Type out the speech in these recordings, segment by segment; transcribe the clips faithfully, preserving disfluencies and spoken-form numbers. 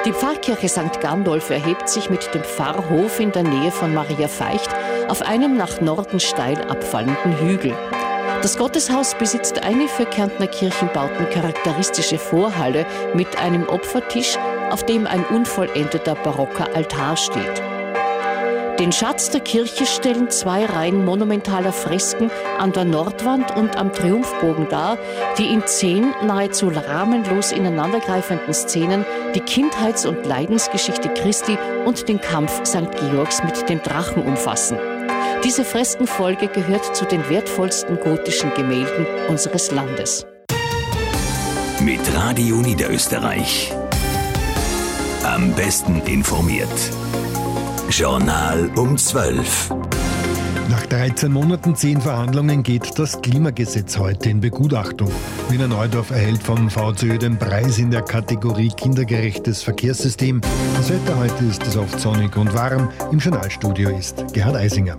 Die Pfarrkirche Sankt Gandolf erhebt sich mit dem Pfarrhof in der Nähe von Maria Veicht auf einem nach Norden steil abfallenden Hügel. Das Gotteshaus besitzt eine für Kärntner Kirchenbauten charakteristische Vorhalle mit einem Opfertisch, auf dem ein unvollendeter barocker Altar steht. Den Schatz der Kirche stellen zwei Reihen monumentaler Fresken an der Nordwand und am Triumphbogen dar, die in zehn nahezu rahmenlos ineinandergreifenden Szenen die Kindheits- und Leidensgeschichte Christi und den Kampf Sankt Georgs mit dem Drachen umfassen. Diese Freskenfolge gehört zu den wertvollsten gotischen Gemälden unseres Landes. Mit Radio Niederösterreich. Am besten informiert. Journal um zwölf. Nach dreizehn Monaten, zehn Verhandlungen geht das Klimagesetz heute in Begutachtung. Wiener Neudorf erhält vom V Z Ö den Preis in der Kategorie Kindergerechtes Verkehrssystem. Das Wetter heute ist es oft sonnig und warm. Im Journalstudio ist Gerhard Eisinger.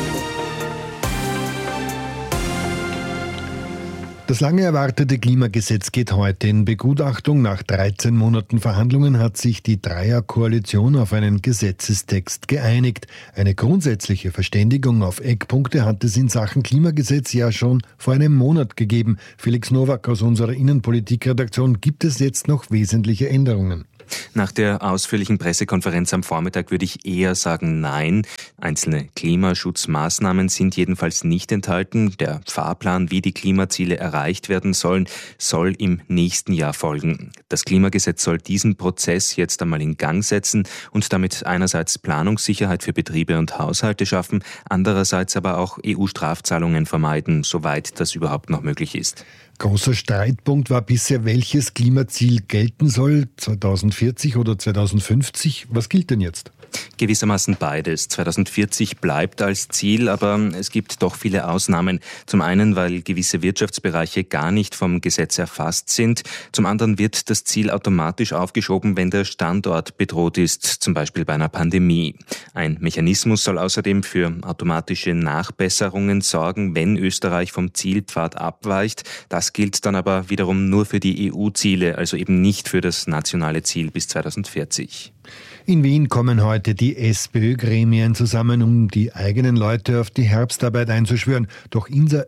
Das lange erwartete Klimagesetz geht heute in Begutachtung. Nach dreizehn Monaten Verhandlungen hat sich die Dreierkoalition auf einen Gesetzestext geeinigt. Eine grundsätzliche Verständigung auf Eckpunkte hat es in Sachen Klimagesetz ja schon vor einem Monat gegeben. Felix Nowak aus unserer Innenpolitikredaktion, gibt es jetzt noch wesentliche Änderungen? Nach der ausführlichen Pressekonferenz am Vormittag würde ich eher sagen nein. Einzelne Klimaschutzmaßnahmen sind jedenfalls nicht enthalten. Der Fahrplan, wie die Klimaziele erreicht werden sollen, soll im nächsten Jahr folgen. Das Klimagesetz soll diesen Prozess jetzt einmal in Gang setzen und damit einerseits Planungssicherheit für Betriebe und Haushalte schaffen, andererseits aber auch E U-Strafzahlungen vermeiden, soweit das überhaupt noch möglich ist. Großer Streitpunkt war bisher, welches Klimaziel gelten soll, zweitausendvierzig oder zweitausendfünfzig. Was gilt denn jetzt? Gewissermaßen beides. zweitausendvierzig bleibt als Ziel, aber es gibt doch viele Ausnahmen. Zum einen, weil gewisse Wirtschaftsbereiche gar nicht vom Gesetz erfasst sind. Zum anderen wird das Ziel automatisch aufgeschoben, wenn der Standort bedroht ist, zum Beispiel bei einer Pandemie. Ein Mechanismus soll außerdem für automatische Nachbesserungen sorgen, wenn Österreich vom Zielpfad abweicht. Das gilt dann aber wiederum nur für die E U-Ziele, also eben nicht für das nationale Ziel bis zweitausendvierzig. In Wien kommen heute die SPÖ-Gremien zusammen, um die eigenen Leute auf die Herbstarbeit einzuschwören. Doch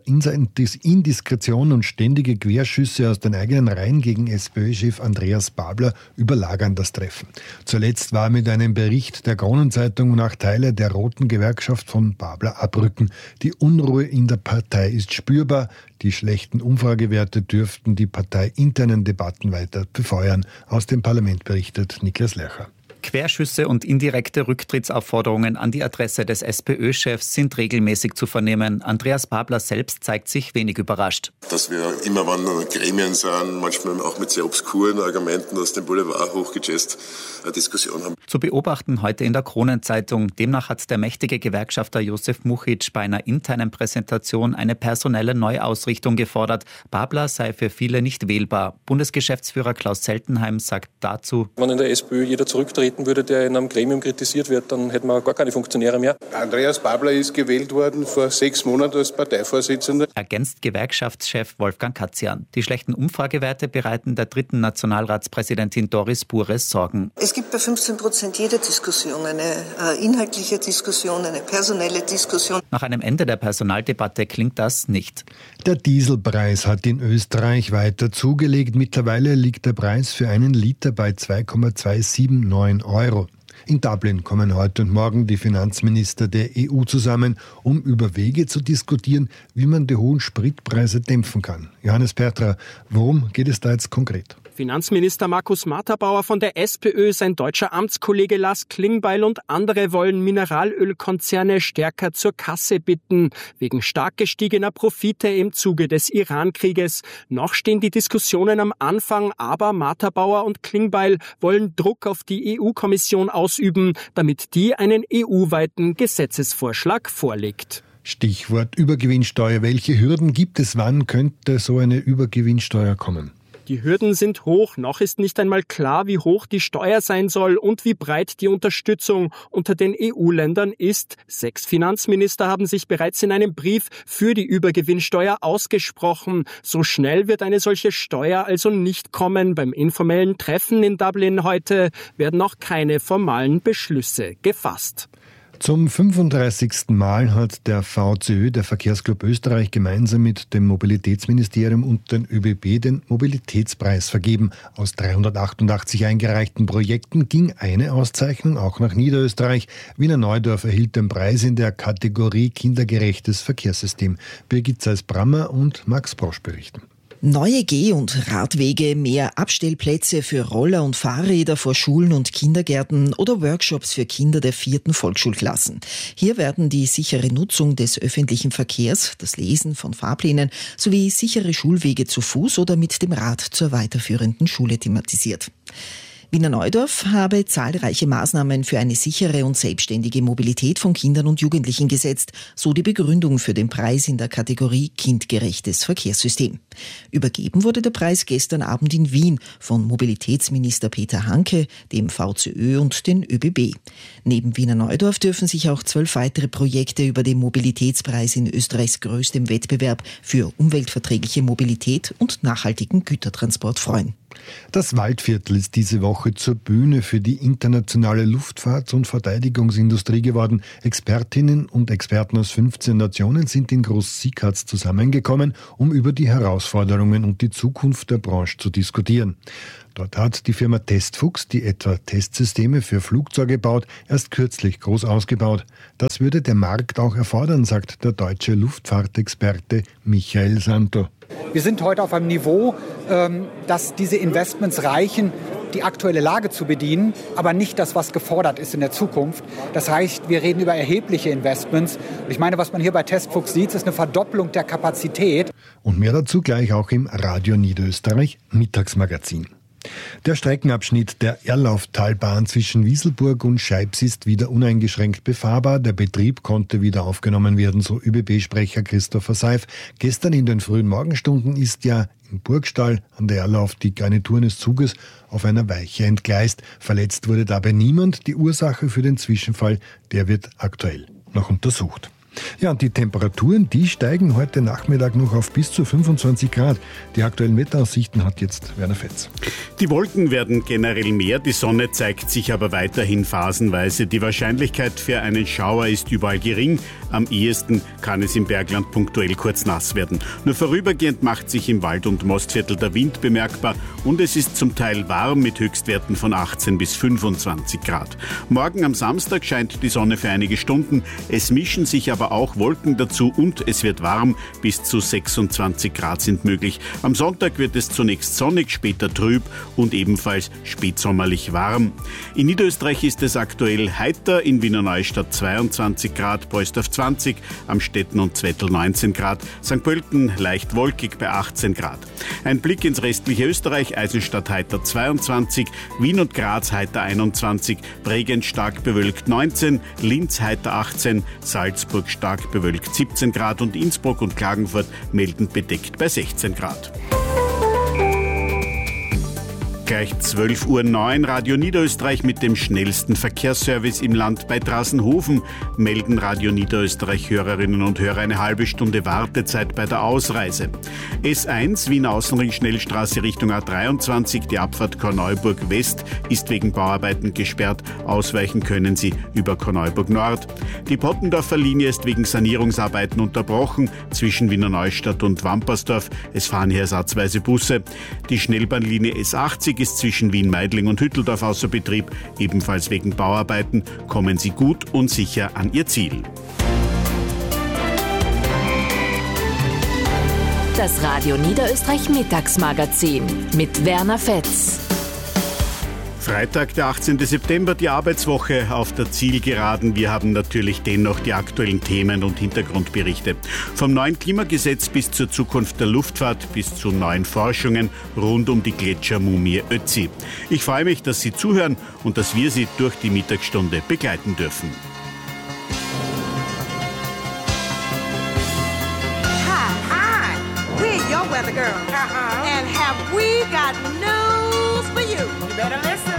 Indiskretion und ständige Querschüsse aus den eigenen Reihen gegen SPÖ-Chef Andreas Babler überlagern das Treffen. Zuletzt war mit einem Bericht der Kronenzeitung nach Teile der Roten Gewerkschaft von Babler abrücken. Die Unruhe in der Partei ist spürbar. Die schlechten Umfragewerte dürften die parteiinternen Debatten weiter befeuern. Aus dem Parlament berichtet Niklas Lercher. Querschüsse und indirekte Rücktrittsaufforderungen an die Adresse des SPÖ-Chefs sind regelmäßig zu vernehmen. Andreas Babler selbst zeigt sich wenig überrascht. Dass wir immer, wann Gremien sind, manchmal auch mit sehr obskuren Argumenten aus dem Boulevard hochgejazzt, eine Diskussion haben. Zu beobachten heute in der Kronenzeitung. Demnach hat der mächtige Gewerkschafter Josef Muchitsch bei einer internen Präsentation eine personelle Neuausrichtung gefordert. Babler sei für viele nicht wählbar. Bundesgeschäftsführer Klaus Zeltenheim sagt dazu: Wenn in der SPÖ jeder zurücktreten würde, der in einem Gremium kritisiert wird, dann hätten wir gar keine Funktionäre mehr. Andreas Babler ist gewählt worden vor sechs Monaten als Parteivorsitzender. Ergänzt Gewerkschaftschef Wolfgang Katzian. Die schlechten Umfragewerte bereiten der dritten Nationalratspräsidentin Doris Bures Sorgen. Es gibt bei fünfzehn Prozent jede Diskussion, eine äh, inhaltliche Diskussion, eine personelle Diskussion. Nach einem Ende der Personaldebatte klingt das nicht. Der Dieselpreis hat in Österreich weiter zugelegt. Mittlerweile liegt der Preis für einen Liter bei zwei Komma zweihundertneunundsiebzig Euro. In Dublin kommen heute und morgen die Finanzminister der E U zusammen, um über Wege zu diskutieren, wie man die hohen Spritpreise dämpfen kann. Johannes Pertra, worum geht es da jetzt konkret? Finanzminister Markus Matterbauer von der SPÖ, sein deutscher Amtskollege Lars Klingbeil und andere wollen Mineralölkonzerne stärker zur Kasse bitten, wegen stark gestiegener Profite im Zuge des Iran-Krieges. Noch stehen die Diskussionen am Anfang, aber Matterbauer und Klingbeil wollen Druck auf die E U-Kommission ausüben, damit die einen E U-weiten Gesetzesvorschlag vorlegt. Stichwort Übergewinnsteuer. Welche Hürden gibt es? Wann könnte so eine Übergewinnsteuer kommen? Die Hürden sind hoch, noch ist nicht einmal klar, wie hoch die Steuer sein soll und wie breit die Unterstützung unter den E U-Ländern ist. Sechs Finanzminister haben sich bereits in einem Brief für die Übergewinnsteuer ausgesprochen. So schnell wird eine solche Steuer also nicht kommen. Beim informellen Treffen in Dublin heute werden noch keine formalen Beschlüsse gefasst. Zum fünfunddreißigsten Mal hat der V C Ö, der Verkehrsclub Österreich, gemeinsam mit dem Mobilitätsministerium und den ÖBB den Mobilitätspreis vergeben. Aus dreihundertachtundachtzig eingereichten Projekten ging eine Auszeichnung auch nach Niederösterreich. Wiener Neudorf erhielt den Preis in der Kategorie Kindergerechtes Verkehrssystem. Birgit Seis-Brammer und Max Brosch berichten. Neue Geh- und Radwege, mehr Abstellplätze für Roller und Fahrräder vor Schulen und Kindergärten oder Workshops für Kinder der vierten Volksschulklassen. Hier werden die sichere Nutzung des öffentlichen Verkehrs, das Lesen von Fahrplänen sowie sichere Schulwege zu Fuß oder mit dem Rad zur weiterführenden Schule thematisiert. Wiener Neudorf habe zahlreiche Maßnahmen für eine sichere und selbstständige Mobilität von Kindern und Jugendlichen gesetzt, so die Begründung für den Preis in der Kategorie Kindgerechtes Verkehrssystem. Übergeben wurde der Preis gestern Abend in Wien von Mobilitätsminister Peter Hanke, dem V C Ö und den ÖBB. Neben Wiener Neudorf dürfen sich auch zwölf weitere Projekte über den Mobilitätspreis in Österreichs größtem Wettbewerb für umweltverträgliche Mobilität und nachhaltigen Gütertransport freuen. Das Waldviertel ist diese Woche zur Bühne für die internationale Luftfahrts- und Verteidigungsindustrie geworden. Expertinnen und Experten aus fünfzehn Nationen sind in Groß-Siekatz zusammengekommen, um über die Herausforderungen und die Zukunft der Branche zu diskutieren. Dort hat die Firma Testfuchs, die etwa Testsysteme für Flugzeuge baut, erst kürzlich groß ausgebaut. Das würde der Markt auch erfordern, sagt der deutsche Luftfahrtexperte Michael Santo. Wir sind heute auf einem Niveau, dass diese Investments reichen, die aktuelle Lage zu bedienen, aber nicht das, was gefordert ist in der Zukunft. Das heißt, wir reden über erhebliche Investments. Und ich meine, was man hier bei Testfuchs sieht, ist eine Verdopplung der Kapazität. Und mehr dazu gleich auch im Radio Niederösterreich Mittagsmagazin. Der Streckenabschnitt der Erlauftalbahn zwischen Wieselburg und Scheibs ist wieder uneingeschränkt befahrbar. Der Betrieb konnte wieder aufgenommen werden, so ÖBB-Sprecher Christopher Seif. Gestern in den frühen Morgenstunden ist ja im Burgstall an der Erlauf die Garnitur eines Zuges auf einer Weiche entgleist. Verletzt wurde dabei niemand. Die Ursache für den Zwischenfall, der wird aktuell noch untersucht. Ja, und die Temperaturen, die steigen heute Nachmittag noch auf bis zu fünfundzwanzig Grad. Die aktuellen Wetteraussichten hat jetzt Werner Fetz. Die Wolken werden generell mehr, die Sonne zeigt sich aber weiterhin phasenweise. Die Wahrscheinlichkeit für einen Schauer ist überall gering. Am ehesten kann es im Bergland punktuell kurz nass werden. Nur vorübergehend macht sich im Wald- und Mostviertel der Wind bemerkbar und es ist zum Teil warm mit Höchstwerten von achtzehn bis fünfundzwanzig Grad. Morgen am Samstag scheint die Sonne für einige Stunden. Es mischen sich aber auch Wolken dazu und es wird warm. Bis zu sechsundzwanzig Grad sind möglich. Am Sonntag wird es zunächst sonnig, später trüb und ebenfalls spätsommerlich warm. In Niederösterreich ist es aktuell heiter. In Wiener Neustadt zweiundzwanzig Grad, Beusdorf zwanzig, Amstetten und Zwettl neunzehn Grad, Sankt Pölten leicht wolkig bei achtzehn Grad. Ein Blick ins restliche Österreich: Eisenstadt heiter zweiundzwanzig, Wien und Graz heiter einundzwanzig, Bregenz stark bewölkt neunzehn, Linz heiter achtzehn, Salzburg stark bewölkt siebzehn Grad und Innsbruck und Klagenfurt melden bedeckt bei sechzehn Grad. Gleich zwölf Uhr neun, Radio Niederösterreich mit dem schnellsten Verkehrsservice im Land bei Drassenhofen. Melden Radio Niederösterreich Hörerinnen und Hörer eine halbe Stunde Wartezeit bei der Ausreise. S eins, Wien Außenring Schnellstraße Richtung A dreiundzwanzig, die Abfahrt Korneuburg West ist wegen Bauarbeiten gesperrt. Ausweichen können Sie über Korneuburg Nord. Die Pottendorfer Linie ist wegen Sanierungsarbeiten unterbrochen zwischen Wiener Neustadt und Wampersdorf. Es fahren hier ersatzweise Busse. Die Schnellbahnlinie S achtzig ist zwischen Wien-Meidling und Hütteldorf außer Betrieb. Ebenfalls wegen Bauarbeiten. Kommen Sie gut und sicher an Ihr Ziel. Das Radio Niederösterreich Mittagsmagazin mit Werner Fetz. Freitag, der achtzehnten September, die Arbeitswoche auf der Zielgeraden. Wir haben natürlich dennoch die aktuellen Themen und Hintergrundberichte. Vom neuen Klimagesetz bis zur Zukunft der Luftfahrt, bis zu neuen Forschungen rund um die Gletschermumie Ötzi. Ich freue mich, dass Sie zuhören und dass wir Sie durch die Mittagsstunde begleiten dürfen. Hi, hi, we're your weather girls. Uh-huh. And have We got news for you. You better listen.